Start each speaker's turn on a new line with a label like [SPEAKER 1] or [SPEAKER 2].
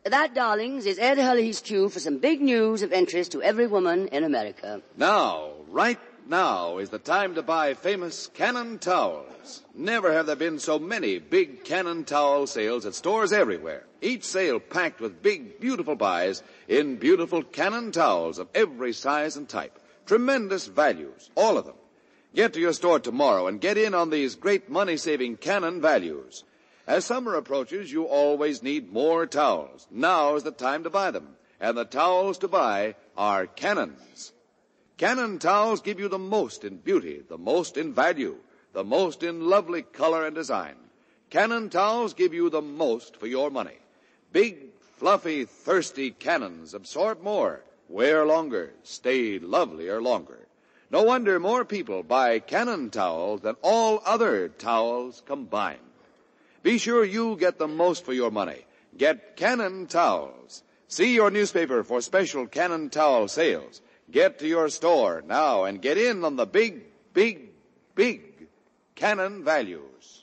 [SPEAKER 1] That, darlings, is Ed Hurley's cue for some big news of interest to every woman in America.
[SPEAKER 2] Now, right now is the time to buy famous Cannon towels. Never have there been so many big Cannon towel sales at stores everywhere. Each sale packed with big, beautiful buys in beautiful Cannon towels of every size and type. Tremendous values, all of them. Get to your store tomorrow and get in on these great money-saving Cannon values. As summer approaches, you always need more towels. Now is the time to buy them. And the towels to buy are Cannons. Cannon towels give you the most in beauty, the most in value, the most in lovely color and design. Cannon towels give you the most for your money. Big, fluffy, thirsty Cannons absorb more, wear longer, stay lovelier longer. No wonder more people buy Cannon towels than all other towels combined. Be sure you get the most for your money. Get Cannon towels. See your newspaper for special Cannon towel sales. Get to your store now and get in on the big, big, big Cannon values.